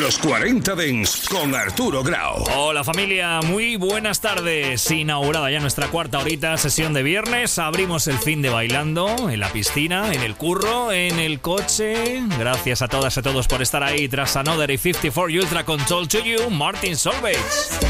Los 40 Dents con Arturo Grau. Hola familia, muy buenas tardes. Inaugurada ya nuestra cuarta horita, sesión de viernes. Abrimos el fin de bailando en la piscina, en el curro, en el coche. Gracias a todas y a todos por estar ahí. Tras Another y 54 Ultra Control to You, Martin Solveig.